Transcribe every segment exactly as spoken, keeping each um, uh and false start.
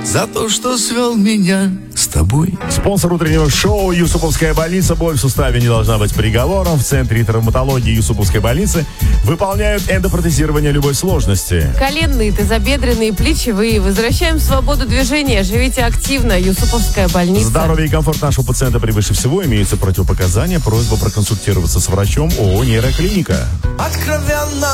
за то, что свел меня с тобой. Спонсор утреннего шоу Юсуповская больница. Боль в суставе не должна быть приговором. В Центре травматологии Юсуповской больницы выполняют эндопротезирование любой сложности. Коленные, тазобедренные, плечевые. Возвращаем свободу движения. Живите активно. Юсуповская больница. Здоровье и комфорт нашего пациента превыше всего. Имеются противопоказания. Просьба проконсультироваться с врачом ООО «Нейроклиника». Откровенно,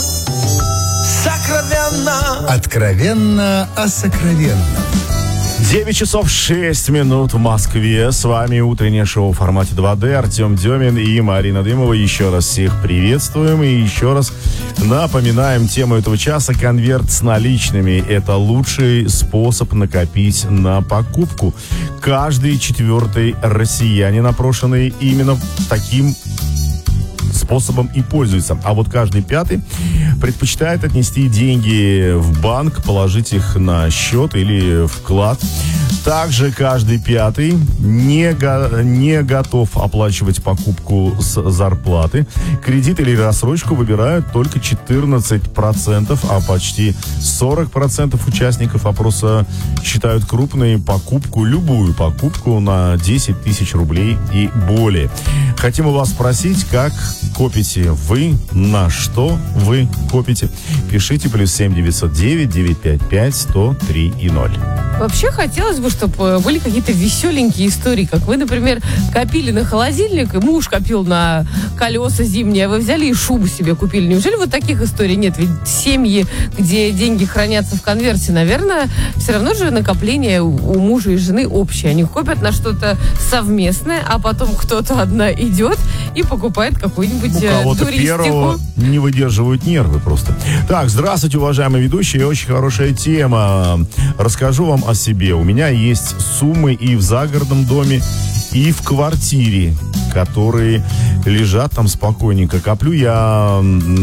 сокровенно. Откровенно о сокровенном. девять часов шесть минут в Москве. С вами утреннее шоу в формате два дэ. Артем Демин и Марина Дымова. Еще раз всех приветствуем и еще раз напоминаем тему этого часа. Конверт с наличными. Это лучший способ накопить на покупку. Каждый четвертый россиянин, опрошенный именно таким способом и пользуется. А вот каждый пятый предпочитает отнести деньги в банк, положить их на счет или вклад. Также каждый пятый не, го- не готов оплачивать покупку с зарплаты. Кредит или рассрочку выбирают только четырнадцать процентов, а почти сорок процентов участников опроса считают крупной покупку, любую покупку на десять тысяч рублей и более. Хотим у вас спросить, как копите вы, на что вы копите. Пишите плюс семь девятьсот девять девятьсот пятьдесят пять сто три и ноль. Вообще хотелось бы, чтобы были какие-то веселенькие истории, как вы, например, копили на холодильник, и муж копил на колеса зимние, а вы взяли и шубу себе купили. Неужели вот таких историй нет? Ведь семьи, где деньги хранятся в конверте, наверное, все равно же накопление у мужа и жены общее. Они копят на что-то совместное, а потом кто-то одна идет и покупает какую-нибудь у кого-то туристику. Первого не выдерживают нервы просто. Так, здравствуйте, уважаемые ведущие. Очень хорошая тема. Расскажу вам о себе. У меня есть суммы и в загородном доме, и в квартире, которые лежат там спокойненько. Коплю я э,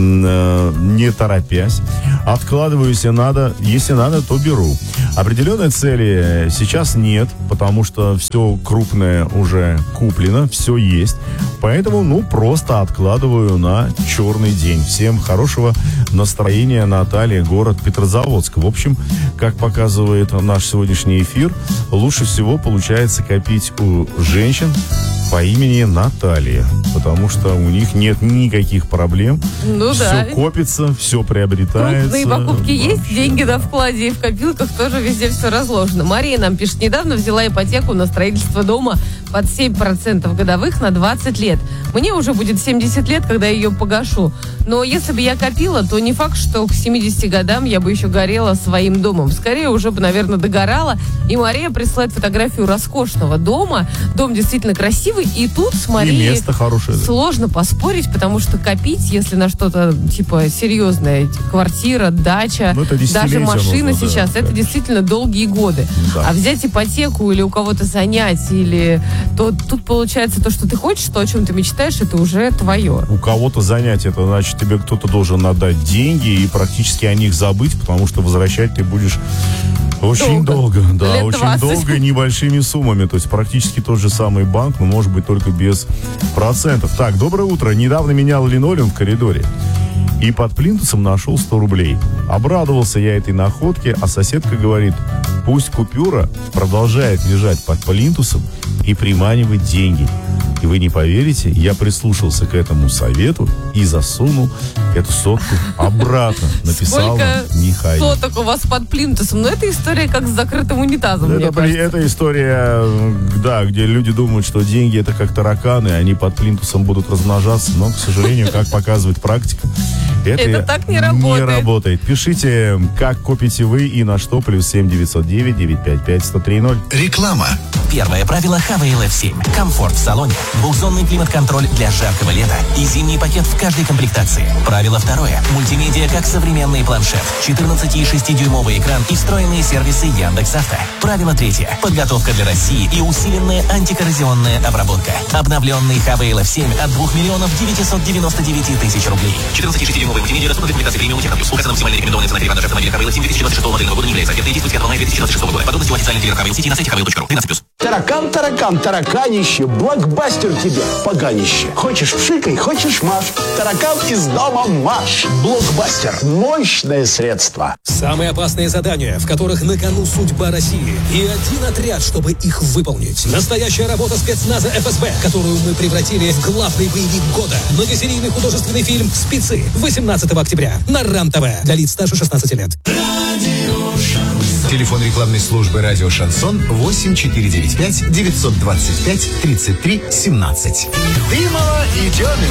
не торопясь. Откладываю, если надо. Если надо, то беру. Определенной цели сейчас нет, потому что все крупное уже куплено, все есть. Поэтому, ну, просто откладываю на черный день. Всем хорошего настроения, Наталья, город Петрозаводск. В общем, как показывает наш сегодняшний эфир, лучше всего получается копить у женщин по имени Наталья, потому что у них нет никаких проблем. Ну все да. копится, все приобретается. Крупные покупки Вообще. есть, деньги на вкладе и в копилках тоже везде все разложено. Мария нам пишет, недавно взяла ипотеку на строительство дома под семь процентов годовых на двадцать лет. Мне уже будет семьдесят лет, когда я ее погашу. Но если бы я копила, то не факт, что к семидесяти годам я бы еще горела своим домом. Скорее уже бы, наверное, догорала. И Мария присылает фотографию роскошного дома. Дом действительно красивый. И тут с Марией И место хорошее. Да. Сложно поспорить, потому что копить, если на что-то типа серьезное, квартира, дача, ну, даже машина нужно, сейчас, да, это конечно. Действительно долгие годы. Да. А взять ипотеку или у кого-то занять, или то тут получается то, что ты хочешь, то, о чем ты мечтаешь, это уже твое. У кого-то занять, это значит, тебе кто-то должен отдать деньги и практически о них забыть, потому что возвращать ты будешь очень долго, долго да, Лет очень двадцать. долго и небольшими суммами. То есть практически тот же самый банк, но может быть только без процентов. Так, доброе утро. Недавно менял линолеум в коридоре и под плинтусом нашел сто рублей. Обрадовался я этой находке, а соседка говорит, пусть купюра продолжает лежать под плинтусом и приманивать деньги. И вы не поверите, я прислушался к этому совету и засунул эту сотку обратно. Написал Сколько Михаил. соток у вас под плинтусом? Ну, это история как с закрытым унитазом, мне Это, кажется. это история, да, где люди думают, что деньги это как тараканы, они под плинтусом будут размножаться, но, к сожалению, как показывает практика, это, Это так не работает. не работает. Пишите, как копите вы и на что, плюс семь девятьсот девять девятьсот пятьдесят пять сто три ноль. Реклама. Первое правило ха вэ эл эф семь. Комфорт в салоне, двухзонный климат-контроль для жаркого лета и зимний пакет в каждой комплектации. Правило второе. Мультимедиа как современный планшет, четырнадцати и шестидюймовый экран и встроенные сервисы Яндекс.Авто. Правило третье. Подготовка для России и усиленная антикоррозионная обработка. Обновленный ха вэ эл эф семь от двух миллионов девятисот девяноста девяти тысяч рублей. четырнадцати и шестидюймовый мультимедиа доступны в комплектации премиум Техно Плюс. Указана максимальная рекомендованная цена перепродажи автомобиля ха вэ эл эф семь две тысячи двадцать шестого модельного года не является. Ответная действует с пятого мая две тысячи двадцать шестого года. Подробности у официального дилера ха вэ эл сети на сайте ха вэ эл точка ру. тринадцать плюс. Таракан, таракан, тараканище, блокбастер тебе, поганище. Хочешь пшикай, хочешь маш. Таракан из дома марш. Блокбастер. Мощное средство. Самые опасные задания, в которых на кону судьба России. И один отряд, чтобы их выполнить. Настоящая работа спецназа эф эс бэ, которую мы превратили в главный боевик года. Многосерийный художественный фильм «Спецы» восемнадцатого октября на РАН-ТВ. Для лиц старше шестнадцати лет. Телефон рекламной службы «Радио Шансон» восемь четыре девять пять девятьсот двадцать пять тридцать три семнадцать. Дымова и Демин